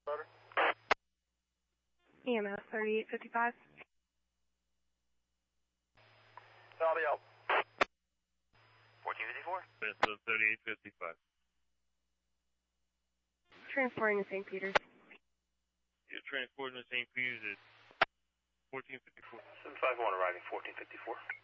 EMS 3855. Saudi out. 1454. Pencil 3855. Transporting to St. Peter's. You're transporting to St. Peter's at 1454. 751 arriving 1454.